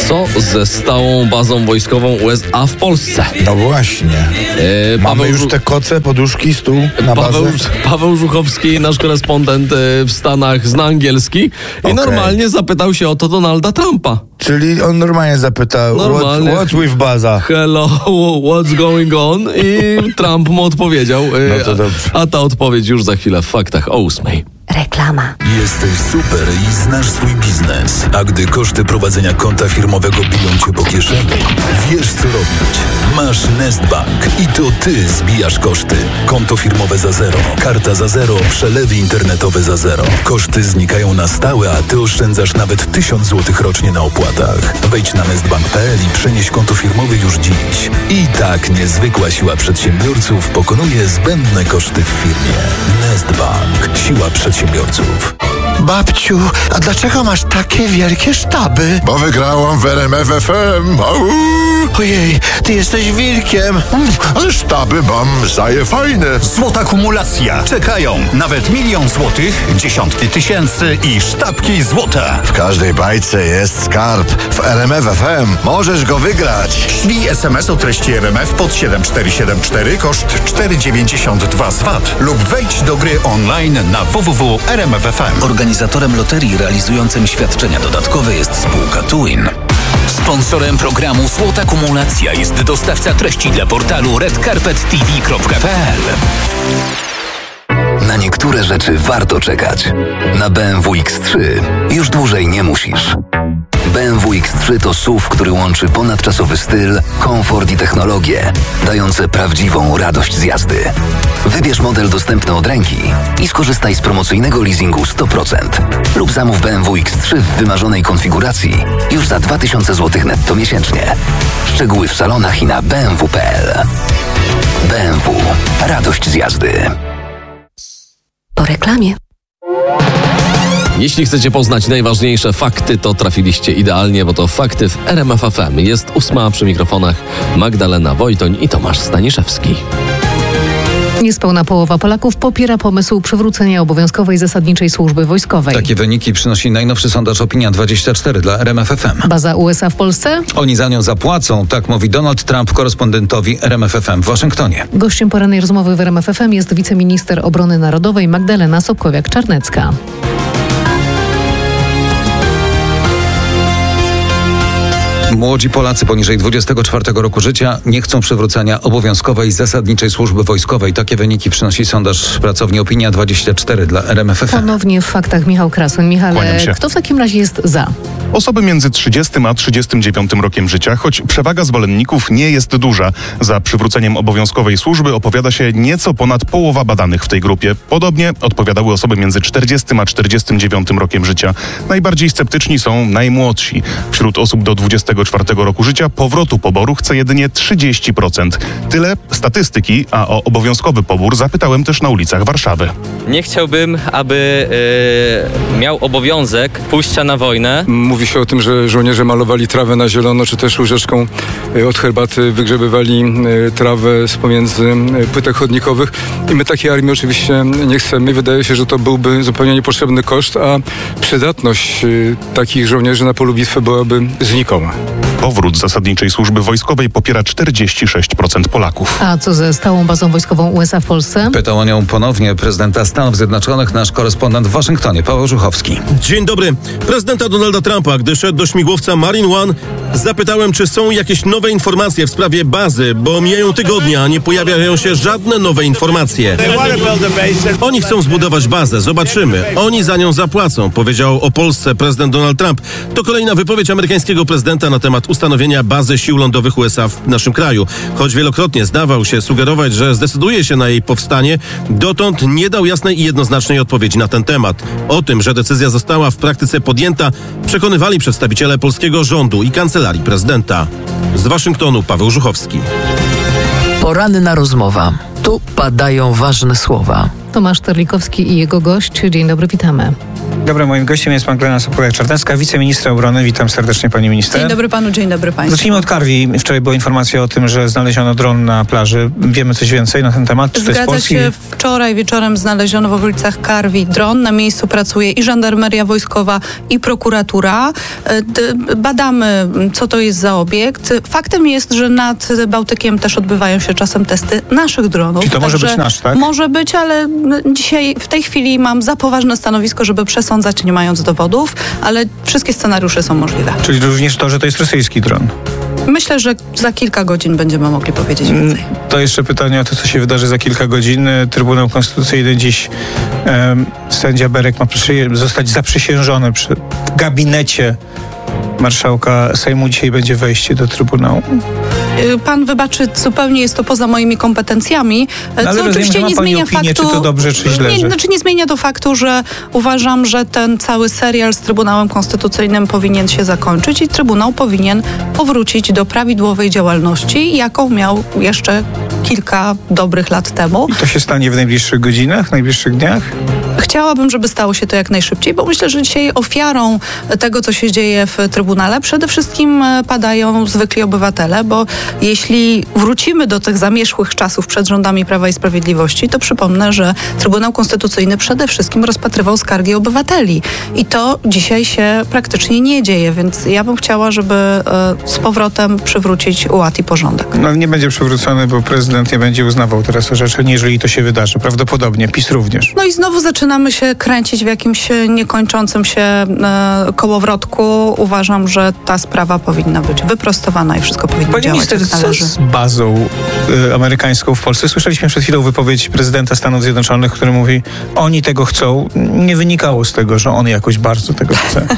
Co ze stałą bazą wojskową USA w Polsce? No właśnie. Mamy już te koce, poduszki, stół na bazę? Paweł Żuchowski, nasz korespondent w Stanach, zna angielski i normalnie zapytał się o to Donalda Trumpa. Czyli on normalnie zapytał, what's with baza? Hello, what's going on? I Trump mu odpowiedział. No to dobrze. A ta odpowiedź już za chwilę w faktach o 8:00. Reklama. Jesteś super i znasz swój biznes. A gdy koszty prowadzenia konta firmowego biją cię po kieszeni, wiesz co robić. Masz Nestbank i to ty zbijasz koszty. Konto firmowe za zero, karta za zero, przelewy internetowe za zero. Koszty znikają na stałe, a ty oszczędzasz nawet 1000 zł rocznie na opłatach. Wejdź na nestbank.pl i przenieś konto firmowe już dziś. I tak niezwykła siła przedsiębiorców pokonuje zbędne koszty w firmie. Nestbank. Siła przedsiębiorców. Babciu, a dlaczego masz takie wielkie sztaby? Bo wygrałam w RMF FM. Ojej, ty jesteś wilkiem. Ale sztaby mam fajne. Złota kumulacja. Czekają nawet 1 000 000 złotych, dziesiątki tysięcy i sztabki złota. W każdej bajce jest skarb. W RMF FM możesz go wygrać. Ślij SMS o treści RMF pod 7474, koszt 4,92 z VAT lub wejdź do gry online na www.rmf.fm. Organizatorem loterii realizującym świadczenia dodatkowe jest spółka Twin. Sponsorem programu Złota Kumulacja jest dostawca treści dla portalu redcarpettv.pl. Na niektóre rzeczy warto czekać. Na BMW X3 już dłużej nie musisz. BMW X3 to SUV, który łączy ponadczasowy styl, komfort i technologię, dające prawdziwą radość z jazdy. Wybierz model dostępny od ręki i skorzystaj z promocyjnego leasingu 100%. Lub zamów BMW X3 w wymarzonej konfiguracji już za 2000 zł netto miesięcznie. Szczegóły w salonach i na bmw.pl. BMW. Radość z jazdy. Po reklamie. Jeśli chcecie poznać najważniejsze fakty, to trafiliście idealnie, bo to fakty w RMF FM. Jest 8:00 przy mikrofonach Magdalena Wojtoń i Tomasz Staniszewski. Niespełna połowa Polaków popiera pomysł przywrócenia obowiązkowej zasadniczej służby wojskowej. Takie wyniki przynosi najnowszy sondaż Opinia24 dla RMF FM. Baza USA w Polsce? Oni za nią zapłacą, tak mówi Donald Trump korespondentowi RMF FM w Waszyngtonie. Gościem porannej rozmowy w RMF FM jest wiceminister obrony narodowej Magdalena Sobkowiak-Czarnecka. Młodzi Polacy poniżej 24 roku życia nie chcą przywrócenia obowiązkowej zasadniczej służby wojskowej. Takie wyniki przynosi sondaż pracowni Opinia24 dla RMF FM. Ponownie w faktach Michał Krasuń. Michale, kto w takim razie jest za? Osoby między 30 a 39 rokiem życia, choć przewaga zwolenników nie jest duża. Za przywróceniem obowiązkowej służby opowiada się nieco ponad połowa badanych w tej grupie. Podobnie odpowiadały osoby między 40 a 49 rokiem życia. Najbardziej sceptyczni są najmłodsi. Wśród osób do 24 roku życia powrotu poboru chce jedynie 30%. Tyle statystyki, a o obowiązkowy pobór zapytałem też na ulicach Warszawy. Nie chciałbym, aby miał obowiązek pójścia na wojnę. Mówi się o tym, że żołnierze malowali trawę na zielono, czy też łyżeczką od herbaty wygrzebywali trawę z pomiędzy płytek chodnikowych. I my takiej armii oczywiście nie chcemy. Wydaje się, że to byłby zupełnie niepotrzebny koszt, a przydatność takich żołnierzy na polu bitwy byłaby znikoma. Powrót zasadniczej służby wojskowej popiera 46% Polaków. A co ze stałą bazą wojskową USA w Polsce? Pytał o nią ponownie prezydenta Stanów Zjednoczonych nasz korespondent w Waszyngtonie, Paweł Żuchowski. Dzień dobry. Prezydenta Donalda Trumpa, gdy szedł do śmigłowca Marine One, zapytałem, czy są jakieś nowe informacje w sprawie bazy, bo mijają tygodnie, a nie pojawiają się żadne nowe informacje. Oni chcą zbudować bazę, zobaczymy. Oni za nią zapłacą, powiedział o Polsce prezydent Donald Trump. To kolejna wypowiedź amerykańskiego prezydenta na temat ustanowienia bazy sił lądowych USA w naszym kraju. Choć wielokrotnie zdawał się sugerować, że zdecyduje się na jej powstanie, dotąd nie dał jasnej i jednoznacznej odpowiedzi na ten temat. O tym, że decyzja została w praktyce podjęta, przekonywali przedstawiciele polskiego rządu i kancelarii prezydenta. Z Waszyngtonu Paweł Żuchowski. Poranna rozmowa. Tu padają ważne słowa. Tomasz Terlikowski i jego gość. Dzień dobry, witamy. dobry, moim gościem jest pan Magdalena Sokołek-Czarnecka, wiceministra obrony. Witam serdecznie, pani minister. Dzień dobry panu, dzień dobry państwu. Zacznijmy od Karwi. Wczoraj była informacja o tym, że znaleziono dron na plaży. Wiemy coś więcej na ten temat? Czy to jest polski? Zgadza się. Wczoraj wieczorem znaleziono w okolicach Karwi dron. Na miejscu pracuje i żandarmeria wojskowa, i prokuratura. Badamy, co to jest za obiekt. Faktem jest, że nad Bałtykiem też odbywają się czasem testy naszych dronów. Czyli to może być nasz, tak? Może być, ale dzisiaj, w tej chwili mam za poważne stanowisko, żeby przesądzać, nie mając dowodów, ale wszystkie scenariusze są możliwe. Czyli również to, że to jest rosyjski dron? Myślę, że za kilka godzin będziemy mogli powiedzieć więcej. To jeszcze pytanie o to, co się wydarzy za kilka godzin. Trybunał Konstytucyjny dziś, sędzia Berek ma zostać zaprzysiężony przy gabinecie marszałka Sejmu. Dzisiaj będzie wejście do Trybunału. Pan wybaczy, zupełnie jest to poza moimi kompetencjami, co oczywiście nie zmienia opinię, faktu, czy to dobrze, czy źle. Nie zmienia to faktu, że uważam, że ten cały serial z Trybunałem Konstytucyjnym powinien się zakończyć i Trybunał powinien powrócić do prawidłowej działalności, jaką miał jeszcze kilka dobrych lat temu. I to się stanie w najbliższych godzinach, w najbliższych dniach? Chciałabym, żeby stało się to jak najszybciej, bo myślę, że dzisiaj ofiarą tego, co się dzieje w Trybunale, przede wszystkim padają zwykli obywatele, bo jeśli wrócimy do tych zamierzchłych czasów przed rządami Prawa i Sprawiedliwości, to przypomnę, że Trybunał Konstytucyjny przede wszystkim rozpatrywał skargi obywateli. I to dzisiaj się praktycznie nie dzieje, więc ja bym chciała, żeby z powrotem przywrócić ład i porządek. No nie będzie przywrócony, bo prezydent nie będzie uznawał teraz orzeczeń, jeżeli to się wydarzy. Prawdopodobnie, PiS również. No i znowu zaczynamy się kręcić w jakimś niekończącym się kołowrotku. Uważam, że ta sprawa powinna być wyprostowana i wszystko powinno działać. Co z bazą amerykańską w Polsce? Słyszeliśmy przed chwilą wypowiedź prezydenta Stanów Zjednoczonych, który mówi, oni tego chcą. Nie wynikało z tego, że on jakoś bardzo tego chce.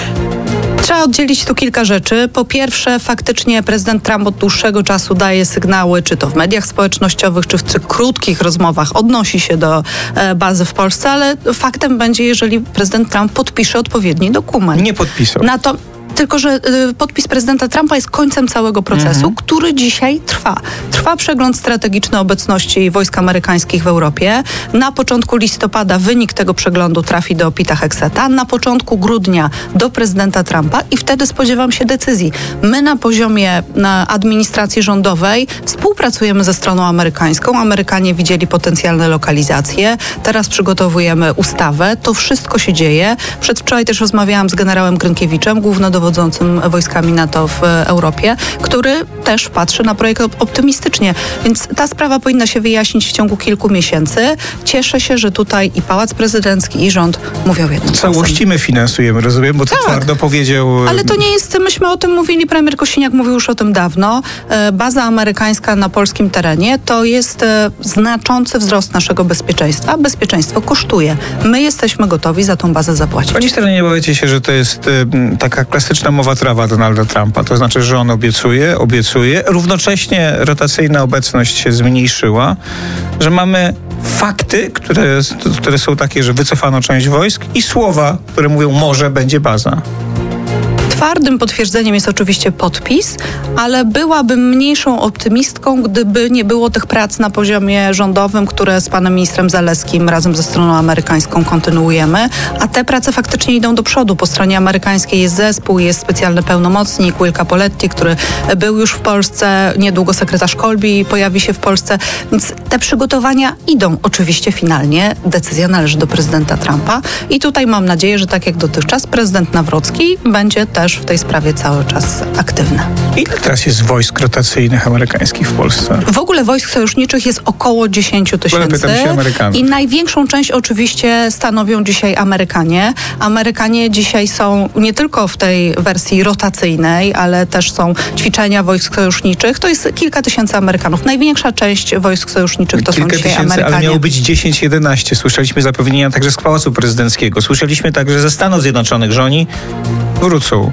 Trzeba oddzielić tu kilka rzeczy. Po pierwsze, faktycznie prezydent Trump od dłuższego czasu daje sygnały, czy to w mediach społecznościowych, czy w tych krótkich rozmowach odnosi się do bazy w Polsce, ale faktem będzie, jeżeli prezydent Trump podpisze odpowiedni dokument. Nie podpisał. Tylko że podpis prezydenta Trumpa jest końcem całego procesu, który dzisiaj trwa. Trwa przegląd strategiczny obecności wojsk amerykańskich w Europie. Na początku listopada wynik tego przeglądu trafi do Pita Hegseta. Na początku grudnia do prezydenta Trumpa i wtedy spodziewam się decyzji. My na poziomie administracji rządowej współpracujemy ze stroną amerykańską. Amerykanie widzieli potencjalne lokalizacje. Teraz przygotowujemy ustawę. To wszystko się dzieje. Przedwczoraj też rozmawiałam z generałem Grynkiewiczem, głównodowodzącym wojskami NATO w Europie, który też patrzy na projekt optymistycznie. Więc ta sprawa powinna się wyjaśnić w ciągu kilku miesięcy. Cieszę się, że tutaj i Pałac Prezydencki, i rząd mówią jednym głosem. Całości my finansujemy, rozumiem, bo to twardo powiedział... Ale to nie jest, myśmy o tym mówili, premier Kosiniak mówił już o tym dawno. Baza amerykańska na polskim terenie to jest znaczący wzrost naszego bezpieczeństwa. Bezpieczeństwo kosztuje. My jesteśmy gotowi za tą bazę zapłacić. Pani minister, nie obawiacie się, że to jest taka klasyczna mowa trawa Donalda Trumpa. To znaczy, że on obiecuje. Równocześnie rotacyjna obecność się zmniejszyła, że mamy fakty, które są takie, że wycofano część wojsk i słowa, które mówią, może będzie baza. Twardym potwierdzeniem jest oczywiście podpis, ale byłabym mniejszą optymistką, gdyby nie było tych prac na poziomie rządowym, które z panem ministrem Zalewskim razem ze stroną amerykańską kontynuujemy, a te prace faktycznie idą do przodu. Po stronie amerykańskiej jest zespół, jest specjalny pełnomocnik Will Capoletti, który był już w Polsce, niedługo sekretarz Kolbi pojawi się w Polsce, więc te przygotowania idą. Oczywiście finalnie decyzja należy do prezydenta Trumpa i tutaj mam nadzieję, że tak jak dotychczas prezydent Nawrocki będzie też w tej sprawie cały czas aktywny. Ile teraz jest wojsk rotacyjnych amerykańskich w Polsce? W ogóle wojsk sojuszniczych jest około 10 000. Pytam się Amerykanów. I największą część oczywiście stanowią dzisiaj Amerykanie. Amerykanie dzisiaj są nie tylko w tej wersji rotacyjnej, ale też są ćwiczenia wojsk sojuszniczych. To jest kilka tysięcy Amerykanów. Największa część wojsk sojuszniczych to są dzisiaj Amerykanie. Ale miało być 10-11. Słyszeliśmy zapewnienia także z Pałacu Prezydenckiego. Słyszeliśmy także ze Stanów Zjednoczonych, że oni wrócą.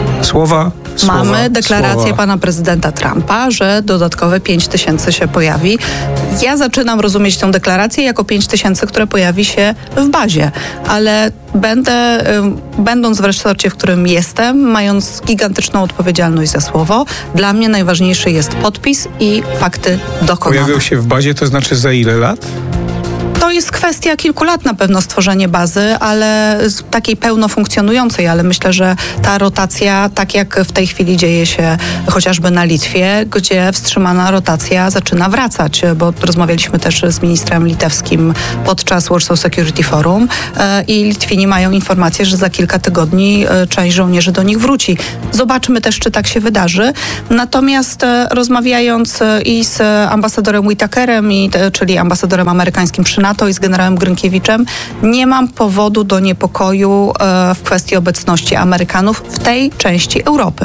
Mamy deklarację pana prezydenta Trumpa, że dodatkowe 5 000 się pojawi. Ja zaczynam rozumieć tę deklarację jako 5 000, które pojawi się w bazie, ale będąc w resorcie, w którym jestem, mając gigantyczną odpowiedzialność za słowo, dla mnie najważniejszy jest podpis i fakty dokonane. Pojawią się w bazie, to znaczy za ile lat? To jest kwestia kilku lat na pewno stworzenie bazy, ale takiej pełno funkcjonującej, ale myślę, że ta rotacja, tak jak w tej chwili dzieje się chociażby na Litwie, gdzie wstrzymana rotacja zaczyna wracać, bo rozmawialiśmy też z ministrem litewskim podczas Warsaw Security Forum i Litwini mają informację, że za kilka tygodni część żołnierzy do nich wróci. Zobaczmy też, czy tak się wydarzy. Natomiast rozmawiając i z ambasadorem Whitakerem, czyli ambasadorem amerykańskim przy NATO i z generałem Grynkiewiczem, nie mam powodu do niepokoju w kwestii obecności Amerykanów w tej części Europy,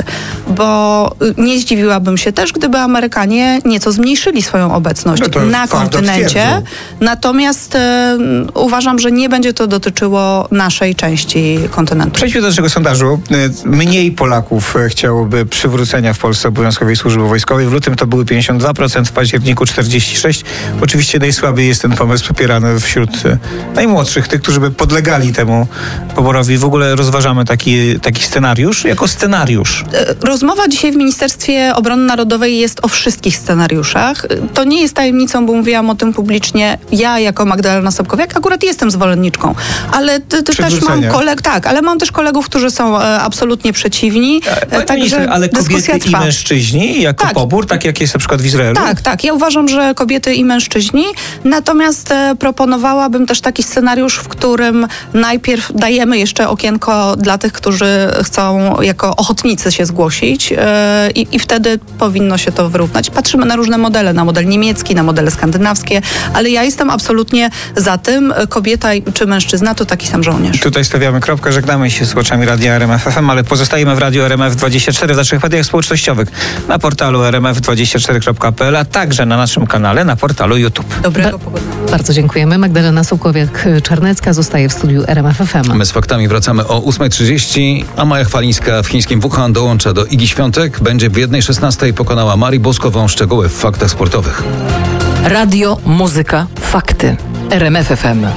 bo nie zdziwiłabym się też, gdyby Amerykanie nieco zmniejszyli swoją obecność na kontynencie. Natomiast uważam, że nie będzie to dotyczyło naszej części kontynentu. Przejdźmy do naszego sondażu. Mniej Polaków chciałoby przywrócenia w Polsce obowiązkowej służby wojskowej. W lutym to były 52%, w październiku 46%. Oczywiście najsłabiej jest ten pomysł popierany wśród najmłodszych, tych, którzy by podlegali temu poborowi. W ogóle rozważamy taki scenariusz jako scenariusz. Rozmowa dzisiaj w Ministerstwie Obrony Narodowej jest o wszystkich scenariuszach. To nie jest tajemnicą, bo mówiłam o tym publicznie. Ja jako Magdalena Sobkowiak akurat jestem zwolenniczką, ale też mam ale mam też kolegów, którzy są absolutnie przeciwni. Także ale kobiety i mężczyźni jako pobór, tak jak jest na przykład w Izraelu? Tak. Ja uważam, że kobiety i mężczyźni. Natomiast proponowałabym też taki scenariusz, w którym najpierw dajemy jeszcze okienko dla tych, którzy chcą jako ochotnicy się zgłosić i wtedy powinno się to wyrównać. Patrzymy na różne modele, na model niemiecki, na modele skandynawskie, ale ja jestem absolutnie za tym. Kobieta czy mężczyzna to taki sam żołnierz. Tutaj stawiamy kropkę, żegnamy się z słuchaczami Radia RMF FM, ale pozostajemy w Radiu RMF24 w naszych mediach społecznościowych, na portalu rmf24.pl, a także na naszym kanale na portalu YouTube. Dobrego pogodnia. Bardzo dziękujemy. Magdalena Sobkowiak-Czarnecka zostaje w studiu RMF FM. My z faktami wracamy o 8:30, a Maja Chwalińska w chińskim Wuhan dołącza do Igi Świątek. Będzie w 1:16 pokonała Marię Boskową. Szczegóły w faktach sportowych. Radio, muzyka, fakty. RMF FM.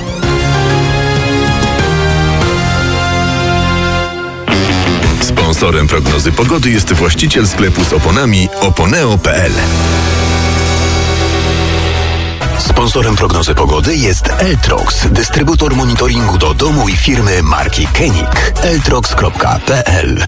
Sponsorem prognozy pogody jest właściciel sklepu z oponami oponeo.pl. Sponsorem prognozy pogody jest Eltrox, dystrybutor monitoringu do domu i firmy marki Koenig. eltrox.pl.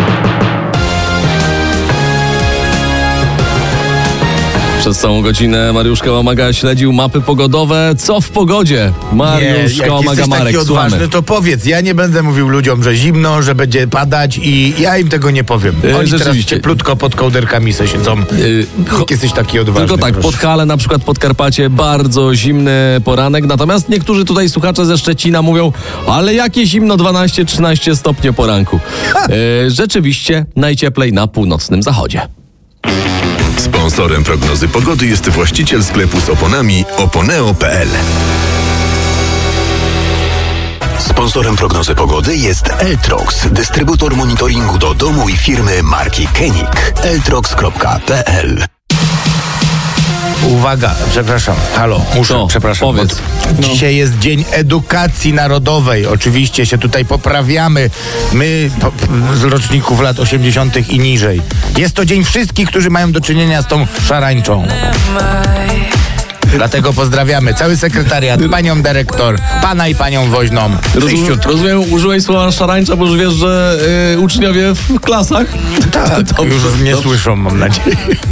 Przez całą godzinę Mariusz Kałamaga śledził mapy pogodowe. Co w pogodzie? Mariusz Kałamaga, Marek, taki odważny, to powiedz. Ja nie będę mówił ludziom, że zimno, że będzie padać i ja im tego nie powiem. Oni teraz cieplutko pod kołderkami se siedzą. Jesteś taki odważny. Tylko tak, Podhale, na przykład Podkarpacie, bardzo zimny poranek. Natomiast niektórzy tutaj słuchacze ze Szczecina mówią, ale jakie zimno, 12-13 stopni o poranku. Rzeczywiście najcieplej na północnym zachodzie. Sponsorem prognozy pogody jest właściciel sklepu z oponami oponeo.pl. Sponsorem prognozy pogody jest Eltrox, dystrybutor monitoringu do domu i firmy marki Koenig. eltrox.pl. Uwaga, przepraszam, przepraszam. Powiedz. Dzisiaj jest Dzień Edukacji Narodowej. Oczywiście się tutaj poprawiamy. My z roczników lat 80. i niżej. Jest to dzień wszystkich, którzy mają do czynienia z tą szarańczą. Dlatego pozdrawiamy cały sekretariat, panią dyrektor, pana i panią woźną. Rozumiem, użyłeś słowa szarańcza, bo już wiesz, że uczniowie w klasach to już nie słyszą, mam nadzieję.